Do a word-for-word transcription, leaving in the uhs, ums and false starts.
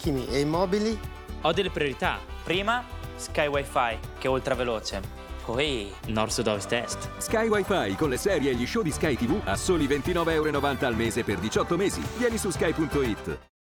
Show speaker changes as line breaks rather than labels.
macchine e immobili?
Ho delle priorità. Prima, Sky Wi-Fi, che è ultraveloce. Poi, nord-sud-ovest-est.
Sky Wi-Fi con le serie e gli show di Sky tivù a soli ventinove e novanta euro al mese per diciotto mesi. Vieni su sky punto it.